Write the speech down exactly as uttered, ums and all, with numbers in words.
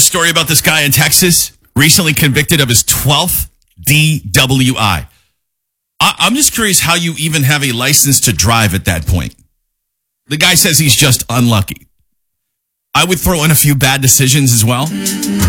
Story about this guy in Texas, recently convicted of his twelfth D W I. I- I'm just curious how you even have a license to drive at that point. The guy says he's just unlucky. I would throw in a few bad decisions as well.